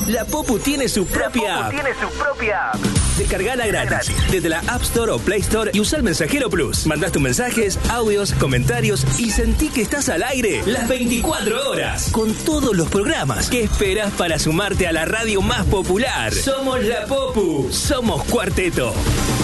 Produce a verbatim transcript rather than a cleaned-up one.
La Popu tiene su propia app. tiene su propia app. Descargala gratis, Gratis. desde la App Store o Play Store y usa el Mensajero Plus. Mandás tus mensajes, audios, comentarios y sentí que estás al aire las veinticuatro horas con todos los programas. ¿Qué esperas para sumarte a la radio más popular? Somos La Popu, somos Cuarteto.